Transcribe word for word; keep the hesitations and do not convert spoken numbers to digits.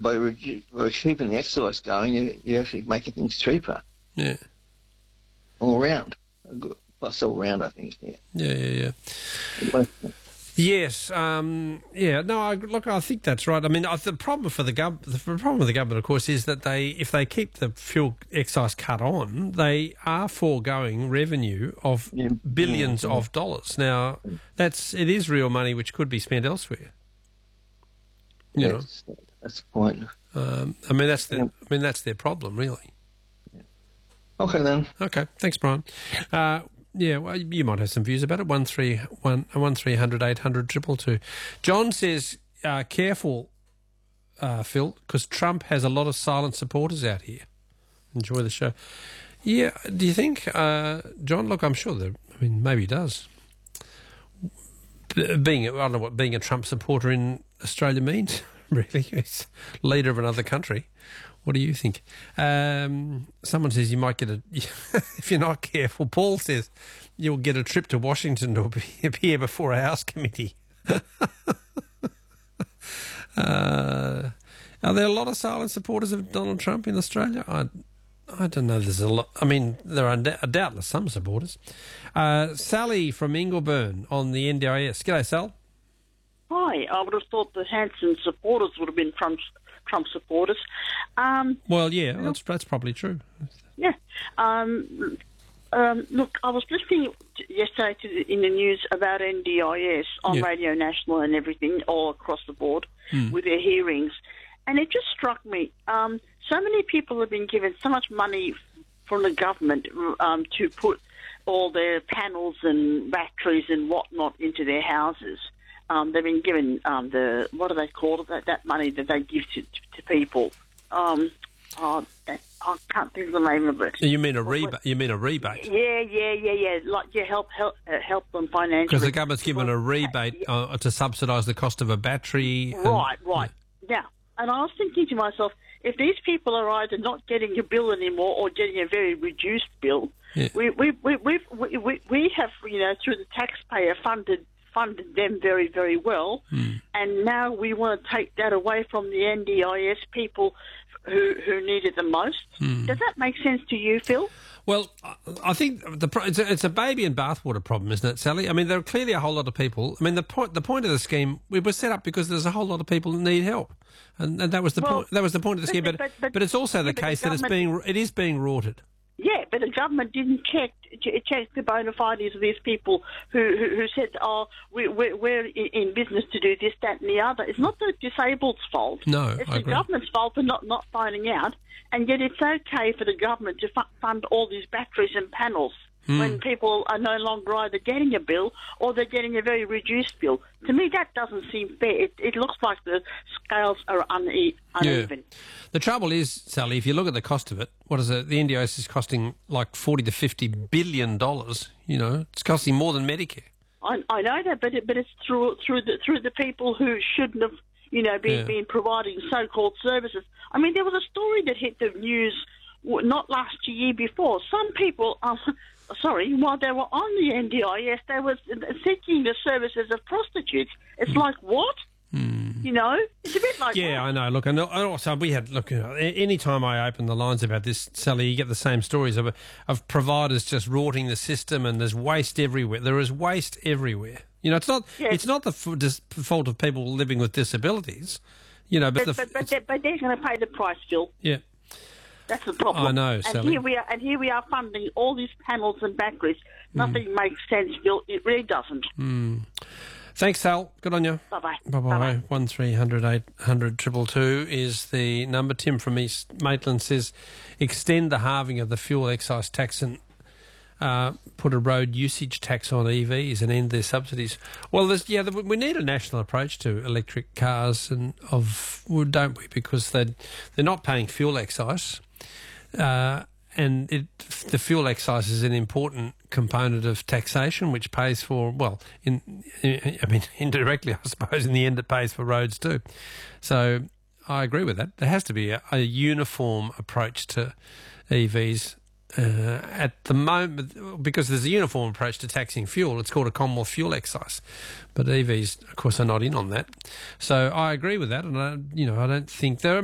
by redu- by keeping the excise going, you, you're actually making things cheaper. Yeah. All round. Plus all round, I think, yeah. Yeah, yeah, yeah. Yes, um, yeah. No, I, look, I think that's right. I mean, I, the problem for the gov, the problem with the government, of course, is that they, if they keep the fuel excise cut on, they are foregoing revenue of Yeah, billions yeah, yeah. of dollars. Now, that's it is real money which could be spent elsewhere. You know, That's, that's the point. um, I mean, that's the, Yeah. I mean, that's their problem, really. Okay, then. Okay, thanks, Brian. Uh, yeah, well, you might have some views about it. One three one one three hundred eight hundred triple two. John says, uh, "Careful, uh, Phil, because Trump has a lot of silent supporters out here." Enjoy the show. Yeah, do you think, uh, John? Look, I'm sure that. I mean, maybe he does. B- being, I don't know what being a Trump supporter in Australia means. Really, he's leader of another country. What do you think? Um, someone says you might get a, if you're not careful, Paul says you'll get a trip to Washington to appear before a House committee. uh, are there a lot of silent supporters of Donald Trump in Australia? I, I don't know. There's a lot. I mean, there are doubtless some supporters. Uh, Sally from Ingleburn on the N D I S. G'day, Sal. Hi. I would have thought the Hanson supporters would have been Trump's Trump supporters. Um, well, yeah, that's that's probably true. Yeah. Um, um, look, I was listening yesterday to the, in the news about N D I S on Yeah. Radio National and everything, all across the board, Hmm. with their hearings, and it just struck me. Um, so many people have been given so much money from the government um, to put all their panels and batteries and whatnot into their houses. Um, they've been given um, the, what do they call it, that, that money that they give to, to, to people. Um, oh, that, I can't think of the name of it. You mean a What- rebate? You mean a rebate? Yeah, yeah, yeah, yeah. Like, yeah, help, help, uh, help them financially. Because the government's given a rebate Yeah. uh, to subsidise the cost of a battery. and- Right, right. Now, and I was thinking to myself, if these people are either not getting a bill anymore or getting a very reduced bill, Yeah. we, we, we, we, we, we, we have, you know, through the taxpayer funded funded them very, very well, Mm. and now we want to take that away from the N D I S people who, who need it the most. Mm. Does that make sense to you, Phil? Well, I- I think the pro- it's a, it's a baby and bathwater problem, isn't it, Sally? I mean, there are clearly a whole lot of people. I mean, the point the point of the scheme we was set up because there's a whole lot of people that need help, and, and that was the Well, point. That was the point of the but- scheme. But but- but- but it's also yeah, the but the case that it's being it is being rorted. Yeah, but the government didn't check check the bona fides of these people who who, who said, "Oh, we, we're, we're in business to do this, that, and the other." It's not the disabled's fault. No, it's I the agree. government's fault for not not finding out. And yet, it's okay for the government to fu- fund all these batteries and panels Hmm. when people are no longer either getting a bill or they're getting a very reduced bill. To me, that doesn't seem fair. It, it looks like the scales are une- uneven. Yeah. The trouble is, Sally, if you look at the cost of it, what is it? The N D I S is costing like forty to fifty billion dollars. You know, it's costing more than Medicare. I, I know that, but it, but it's through through the through the people who shouldn't have, you know, been Yeah. been providing so-called services. I mean, there was a story that hit the news w- not last year, year before. Some people, um, sorry, while they were on the N D I S, they were seeking the services of prostitutes. It's like what? You know, it's a bit like Yeah, I know. Look, and also we had look. Any time I open the lines about this, Sally, you get the same stories of of providers just rorting the system, and there's waste everywhere. There is waste everywhere. You know, it's not Yes. it's not the f- dis- fault of people living with disabilities. You know, but, But, the, but, but, it's- they're, but they're going to pay the price, Phil. yeah, That's the problem. I know, and Sally. here we are, and here we are funding all these panels and batteries. Nothing makes sense, Phil. It really doesn't. Thanks, Sal. Good on you. Bye bye. Bye bye. One three hundred eight hundred triple two is the number. Tim from East Maitland says, extend the halving of the fuel excise tax and uh, put a road usage tax on E Vs and end their subsidies. Well, there's, yeah, we need a national approach to electric cars, and of well, don't we? Because they they're not paying fuel excise. Uh, and it, the fuel excise is an important component of taxation, which pays for, well, in, in, I mean, indirectly, I suppose, in the end it pays for roads too. So I agree with that. There has to be a, a uniform approach to E Vs uh, at the moment, because there's a uniform approach to taxing fuel. It's called a Commonwealth fuel excise. But E Vs, of course, are not in on that. So I agree with that, and I, you know, I don't think there are